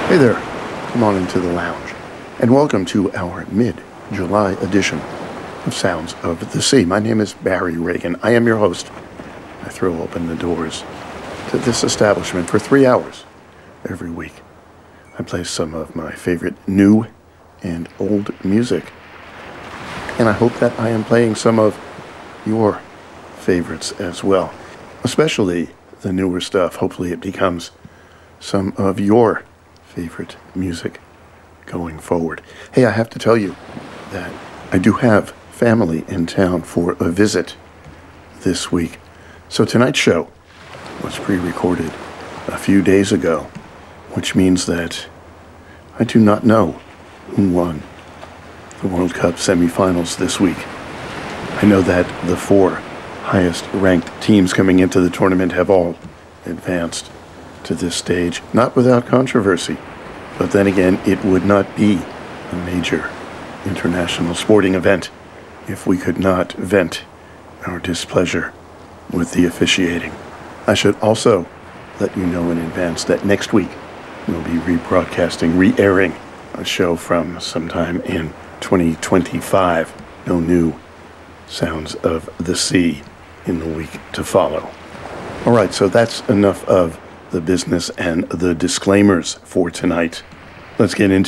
Hey there, come on into the lounge, and welcome to our mid-July edition of Sounds of the Sea. My name is Barry Reagan. I am your host. I throw open the doors to this establishment for 3 hours every week. I play some of my favorite new and old music, and I hope that I am playing some of your favorites as well, especially the newer stuff. Hopefully it becomes some of your favorite music going forward. Hey, I have to tell you that I do have family in town for a visit this week. So tonight's show was pre-recorded a few days ago, which means that I do not know who won the World Cup semifinals this week. I know that the 4 highest-ranked teams coming into the tournament have all advanced to this stage, not without controversy. But then again, it would not be a major international sporting event if we could not vent our displeasure with the officiating. I should also let you know in advance that next week we'll be re-airing a show from sometime in 2025. No new Sounds of the Sea in the week to follow. All right, so that's enough of the business and the disclaimers for tonight. Let's get into